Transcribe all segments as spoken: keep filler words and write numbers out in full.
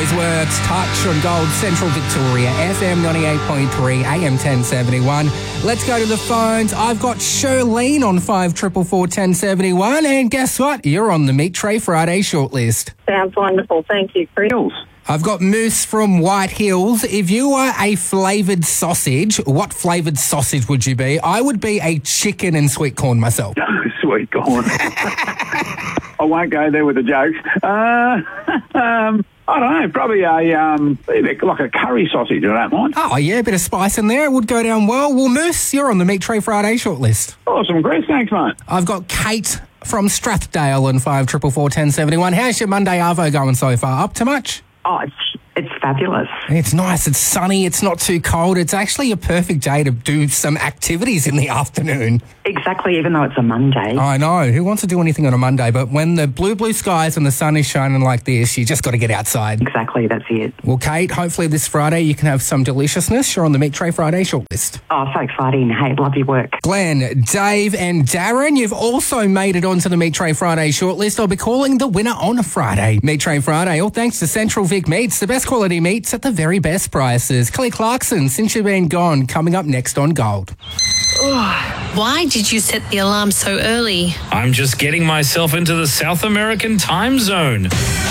those words. Touch on Gold Central Victoria, F M ninety-eight point three, A M ten seventy-one. Let's go to the phones. I've got Shirlene on five four four, ten seventy-one, and guess what? You're on the Meat Tray Friday shortlist. Sounds wonderful. Thank you, Chris. I've got Moose from White Hills. If you were a flavoured sausage, what flavoured sausage would you be? I would be a chicken and sweet corn myself. Sweet corn. I won't go there with the jokes. Uh, um, I don't know, probably a um, like a curry sausage, I don't mind. Oh, yeah, a bit of spice in there. It would go down well. Well, Moose, you're on the Meat Tray Friday shortlist. Awesome, Chris. Thanks, mate. I've got Kate from Strathdale on five four four, ten seventy-one. How's your Monday Arvo going so far? Up to much? Oh, it's it's fabulous. It's nice. It's sunny. It's not too cold. It's actually a perfect day to do some activities in the afternoon. Exactly, even though it's a Monday. I know. Who wants to do anything on a Monday? But when the blue, blue skies and the sun is shining like this, you just got to get outside. Exactly, that's it. Well, Kate, hopefully this Friday you can have some deliciousness. You're on the Meat Tray Friday shortlist. Oh, so exciting. Hey, love your work. Glenn, Dave and Darren, you've also made it onto the Meat Tray Friday shortlist. I'll be calling the winner on a Friday. Meat Tray Friday, all thanks to Central Vic Meats, the best quality meats at the very best prices. Kelly Clarkson, Since You've Been Gone, coming up next on Gold. Why did you set the alarm so early? I'm just getting myself into the South American time zone.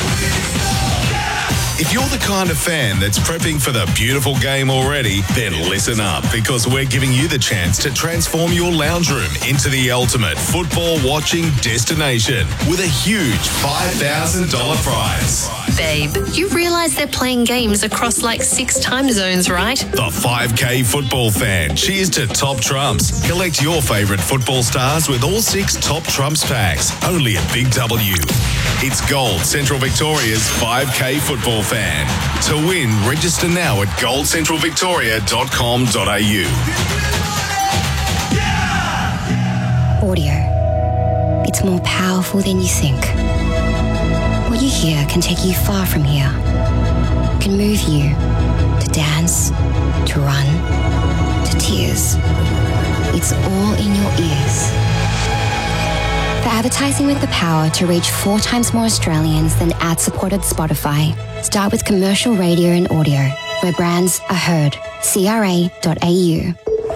If you're the kind of fan that's prepping for the beautiful game already, then listen up, because we're giving you the chance to transform your lounge room into the ultimate football watching destination with a huge five thousand dollars prize. Babe, you realise they're playing games across like six time zones, right? The five K football fan. Cheers to Top Trumps. Collect your favourite football stars with all six Top Trumps packs. Only at Big W. It's Gold, Central Victoria's five K football fan. To win, register now at gold central victoria dot com dot a u. Audio. It's more powerful than you think. What you hear can take you far from here. It can move you to dance, to run, to tears. It's all in your ears. For advertising with the power to reach four times more Australians than ad-supported Spotify, start with commercial radio and audio, where brands are heard. C R A dot A U.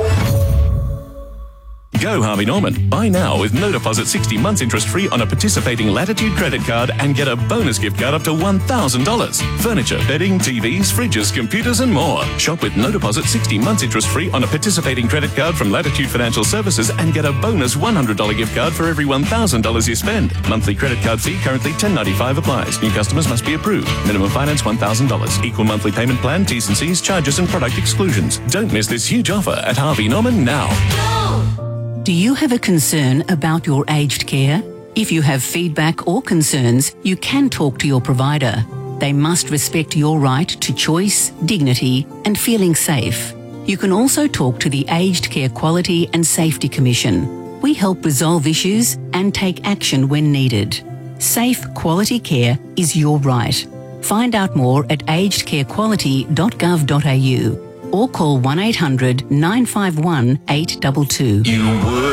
Go Harvey Norman. Buy now with no deposit, sixty months interest free on a participating Latitude credit card and get a bonus gift card up to one thousand dollars. Furniture, bedding, T Vs, fridges, computers and more. Shop with no deposit, sixty months interest free on a participating credit card from Latitude Financial Services and get a bonus one hundred dollars gift card for every one thousand dollars you spend. Monthly credit card fee currently ten dollars and ninety-five cents applies. New customers must be approved. Minimum finance one thousand dollars. Equal monthly payment plan, T's and C's, charges and product exclusions. Don't miss this huge offer at Harvey Norman now. Do you have a concern about your aged care? If you have feedback or concerns, you can talk to your provider. They must respect your right to choice, dignity, and feeling safe. You can also talk to the Aged Care Quality and Safety Commission. We help resolve issues and take action when needed. Safe, quality care is your right. Find out more at aged care quality dot gov dot a u or call one eight hundred nine five one eight two two. You would.